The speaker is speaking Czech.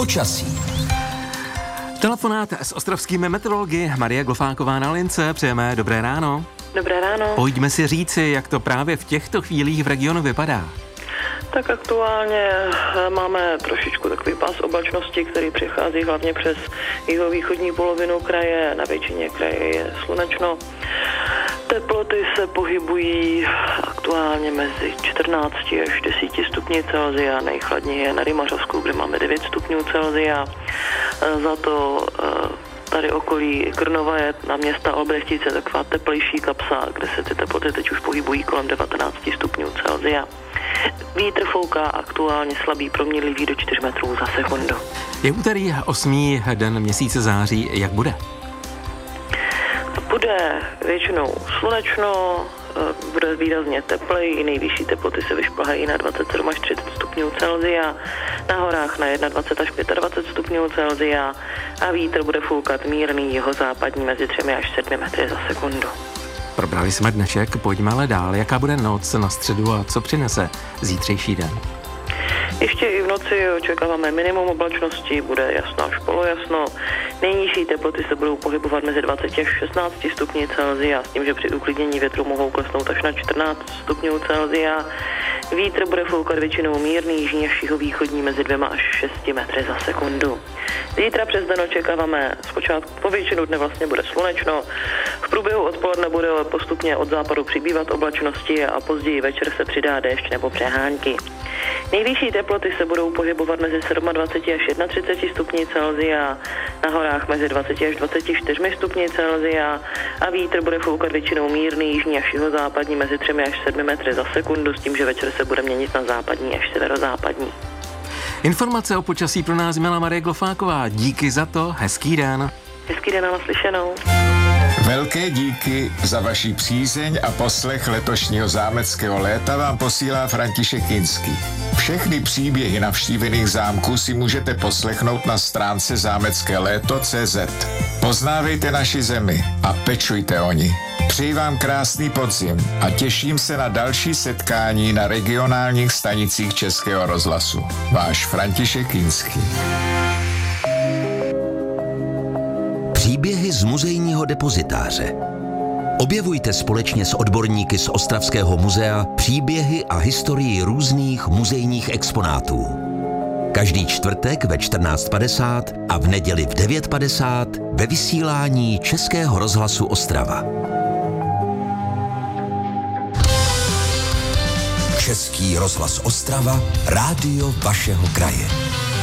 Počasí. Telefonát s ostravskými meteorology. Marie Glofáková na lince. Přejeme dobré ráno. Dobré ráno. Pojďme si říci, jak to právě v těchto chvílích v regionu vypadá. Tak aktuálně máme trošičku takový pás oblačnosti, který přichází hlavně přes jihovýchodní polovinu kraje. Na většině kraje je slunečno. Teploty se pohybují aktuálně mezi 14 až 10 stupni Celsia. Nejchladněji je na Rymařovsku, kde máme 9 stupňů Celsia. Za to tady okolí Krnova je na města Olbrechtice taková teplejší kapsa, kde se ty teploty teď už pohybují kolem 19 stupňů Celsia. Vítr fouká aktuálně slabý, proměnlivý do 4 metrů za sekundu. Je úterý 8. den měsíce září, jak bude? Bude většinou slunečno, bude výrazně teplej, nejvyšší teploty se vyšplhají na 27 až 30 stupňů Celsia, na horách na 21 až 25 stupňů Celsia a vítr bude foukat mírný jihozápadní mezi 3 až 7 metry za sekundu. Probrali jsme dnešek, pojďme ale dál. Jaká bude noc na středu a co přinese zítřejší den? Ještě i v noci očekáváme minimum oblačnosti, bude jasno až polojasno. Nejnižší teploty se budou pohybovat mezi 20 až 16 stupni Celsia, s tím, že při uklidnění větru mohou klesnout až na 14 stupňů Celsia. Vítr bude foukat většinou mírný, jižní až jihovýchodní mezi 2 až 6 metry za sekundu. Zítra přes den očekáváme zpočátku po většinu dne vlastně bude slunečno. V průběhu odpoledne bude postupně od západu přibývat oblačnosti a později večer se přidá déšť nebo přehánky. Nejvyšší teploty se budou pohybovat mezi 27 až 31 stupni Celsia, na horách mezi 20 až 24 stupni Celsia a vítr bude foukat většinou mírný, jižní až jihozápadní mezi 3 až 7 metry za sekundu, s tím, že večer se bude měnit na západní až severozápadní. Informace o počasí pro nás měla Marie Glofáková. Díky za to, hezký den. Hezký den a naslyšenou. Velké díky za vaši přízeň a poslech letošního zámeckého léta vám posílá František Kinský. Všechny příběhy navštívených zámků si můžete poslechnout na stránce zámeckéléto.cz. Poznávejte naši zemi a pečujte o ni. Přeji vám krásný podzim a těším se na další setkání na regionálních stanicích Českého rozhlasu. Váš František Kinský. Příběhy z muzejního depozitáře. Objevujte společně s odborníky z Ostravského muzea příběhy a historii různých muzejních exponátů. Každý čtvrtek ve 14:50 a v neděli v 9:50 ve vysílání Českého rozhlasu Ostrava. Český rozhlas Ostrava, rádio vašeho kraje.